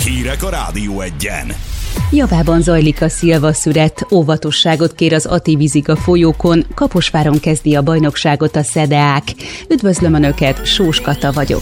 Hírek a Rádió Egyen. Javában zajlik a szilvaszüret, óvatosságot kér az Ativízik folyókon, Kaposváron kezdi a bajnokságot a SZEDEÁK. Üdvözlöm Önöket, Sós Kata vagyok.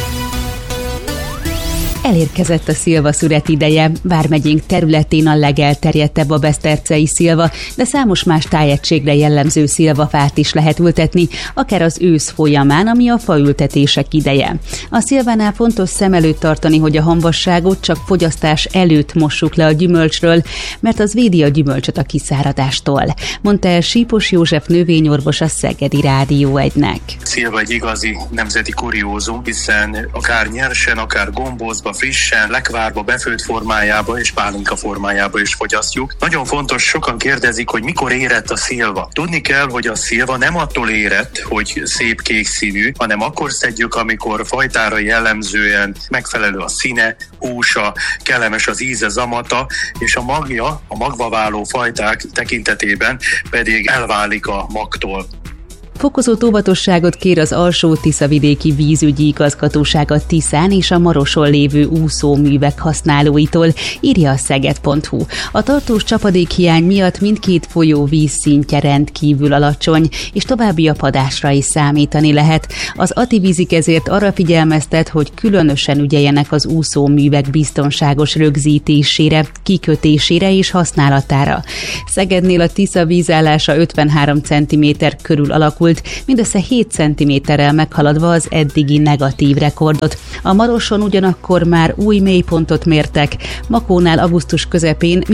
Elérkezett a szilvaszüret ideje, vármegyénk területén a legelterjedtebb a besztercei szilva, de számos más tájegységre jellemző szilvafát is lehet ültetni, akár az ősz folyamán, ami a faültetések ideje. A szilvánál fontos szem előtt tartani, hogy a hamvasságot csak fogyasztás előtt mossuk le a gyümölcsről, mert az védi a gyümölcsöt a kiszáradástól, mondta el Sípos József növényorvos a Szegedi Rádió 1-nek. Szilva egy igazi nemzeti kuriózum, hiszen akár nyersen, akár gombózva, frissen, lekvárba, befőtt formájába és pálinka formájába is fogyasztjuk. Nagyon fontos, sokan kérdezik, hogy mikor érett a szilva. Tudni kell, hogy a szilva nem attól érett, hogy szép kék színű, hanem akkor szedjük, amikor fajtára jellemzően megfelelő a színe, húsa, kellemes az íze, zamata, és a magja, a magva váló fajták tekintetében pedig elválik a magtól. Fokozott óvatosságot kér az Alsó-Tiszavidéki Vízügyi Igazgatóság a Tiszán és a Maroson lévő úszóművek használóitól, írja a szeged.hu. A tartós csapadékhiány miatt mindkét folyó vízszintje rendkívül alacsony, és további apadásra is számítani lehet. Az Ativízik ezért arra figyelmeztet, hogy különösen ügyeljenek az úszóművek biztonságos rögzítésére, kikötésére és használatára. Szegednél a Tisza vízállása 53 cm körül alakult, mindössze 7 cm-rel meghaladva az eddigi negatív rekordot. A Maroson ugyanakkor már új mélypontot mértek, Makónál augusztus közepén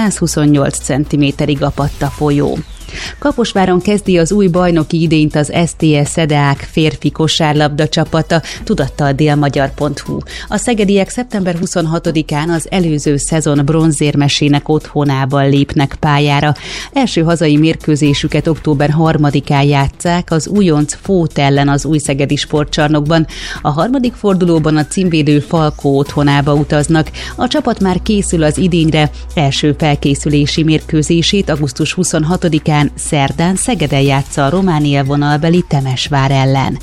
-128 cm-ig apadt a folyó. Kaposváron kezdi az új bajnoki idényt az STS SZEDEÁK férfi kosárlabda csapata, tudatta a délmagyar.hu. A szegediek szeptember 26-án az előző szezon bronzérmesének otthonában lépnek pályára. Első hazai mérkőzésüket október 3-án játsszák az újonc Fót ellen az Újszegedi Sportcsarnokban. A harmadik fordulóban a címvédő Falkó otthonába utaznak. A csapat már készül az idényre, első felkészülési mérkőzését augusztus 26-án szerdán Szegeden játsza a Románia vonalbeli Temesvár ellen.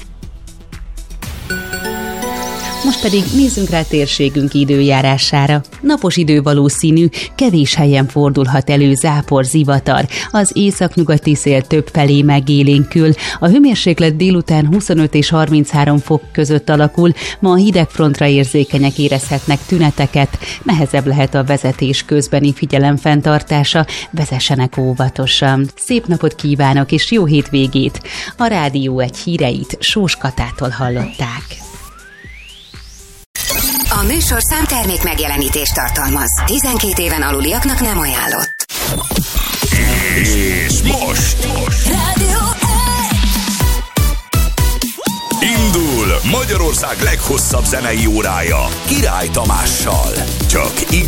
Most pedig nézzünk rá térségünk időjárására. Napos idő valószínű, kevés helyen fordulhat elő zápor, zivatar. Az északnyugati szél többfelé megélénkül. A hőmérséklet délután 25 és 33 fok között alakul. Ma a hidegfrontra érzékenyek érezhetnek tüneteket. Nehezebb lehet a vezetés közbeni figyelem fenntartása. Vezessenek óvatosan. Szép napot kívánok és jó hétvégét! A Rádió 1 híreit Sós Katától hallották. A műsorszám termék megjelenítést tartalmaz. 12 éven aluliaknak nem ajánlott. És most Rádió 1! indul Magyarország leghosszabb zenei órája Király Tamással. Csak